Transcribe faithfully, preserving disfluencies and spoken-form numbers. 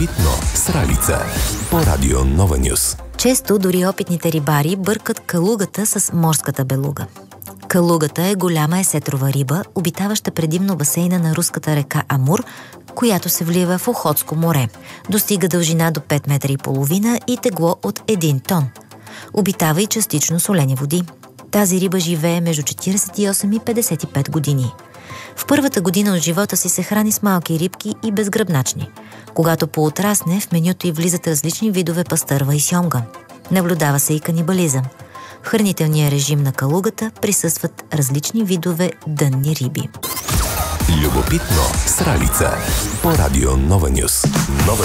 Любопитно с Ралица по Радио Нова Нюс. Често дори опитните рибари бъркат калугата с морската белуга. Калугата е голяма есетрова риба, обитаваща предимно басейна на руската река Амур, която се влива в Охотско море. Достига дължина до пет метра и половина и тегло от един тон. Обитава и частично солени води. Тази риба живее между четиридесет и осем и петдесет и пет години. В първата година от живота си се храни с малки рибки и безгръбначни. Когато поотрасне, в менюто й влизат различни видове пастърва и сьомга. Наблюдава се и канибализъм. В хранителния режим на калугата присъстват различни видове дънни риби. Любопитно с Ралица по Радио Нова Нюс. Нова